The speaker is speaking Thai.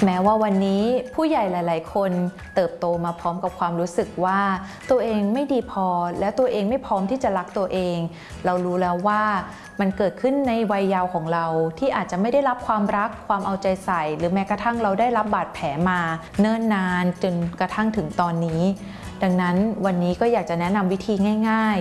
แม้ว่าวันนี้ผู้ใหญ่หลายๆคนเติบโตมาพร้อมกับความรู้สึกว่าตัวเองไม่ดีพอและตัวเองไม่พร้อมที่จะรักตัวเองเรารู้แล้วว่ามันเกิดขึ้นในวัยเยาว์ของเราที่อาจจะไม่ได้รับความรักความเอาใจใส่หรือแม้กระทั่งเราได้รับบาดแผลมาเนิ่นนานจนกระทั่งถึงตอนนี้ดังนั้นวันนี้ก็อยากจะแนะนำวิธีง่าย